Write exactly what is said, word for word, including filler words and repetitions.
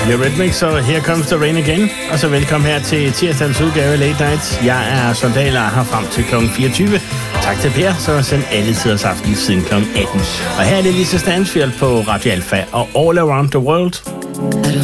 Eurythmics, og Here Comes the Rain Again. Og så velkommen her til tirsdagens udgave af Late Night. Jeg er Sondal og er her frem til klokken fireogtyve. Tak til Per, som har sendt alle tiders aften siden klokken atten. Og her er det Lisa Stansfield på Radio Alpha og All Around the World.